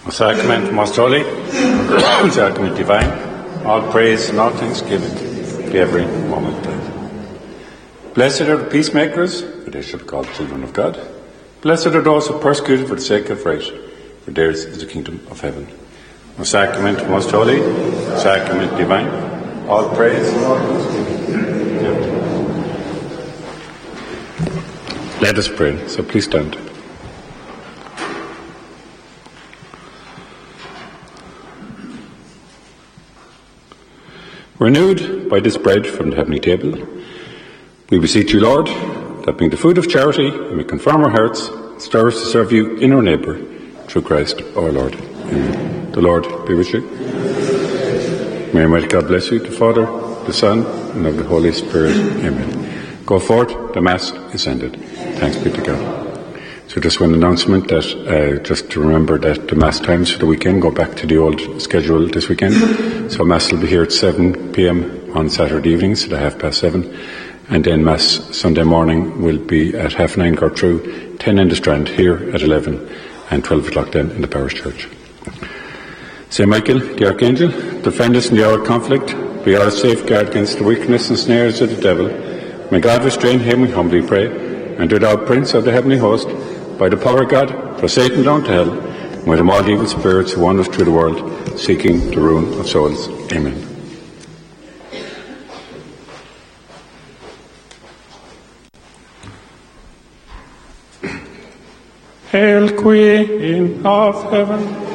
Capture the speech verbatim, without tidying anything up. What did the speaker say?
O Sacrament most holy, Sacrament divine, all praise and all thanksgiving be every moment blessed. Blessed are the peacemakers, for they shall be called children of God. Blessed are those who are persecuted for the sake of right, for theirs is the kingdom of heaven. O Sacrament most holy, Sacrament divine, all praise and all thanksgiving be every moment. Let us pray, so please stand. Renewed by this bread from the heavenly table, we beseech you, Lord, that being the food of charity, we may confirm our hearts, stir us to serve you in our neighbour, through Christ our Lord. Amen. The Lord be with you. May Almighty God bless you, the Father, the Son, and of the Holy Spirit. Amen. Go forth, the Mass is ended. Thanks be to God. So just one announcement that uh, just to remember that the Mass times for the weekend go back to the old schedule this weekend. So Mass will be here at seven p.m. on Saturday evenings at half past seven. And then Mass Sunday morning will be at half nine Gertrude, ten in the Strand here at eleven, and twelve o'clock then in the parish church. Saint Michael, the Archangel, defend us in the hour of conflict. Be our safeguard against the weakness and snares of the devil. May God restrain him, we humbly pray. And do thou, Prince of the heavenly host, by the power of God, throw Satan down to hell, and with him all evil spirits who wander through the world, seeking the ruin of souls. Amen. Hail, Queen of Heaven,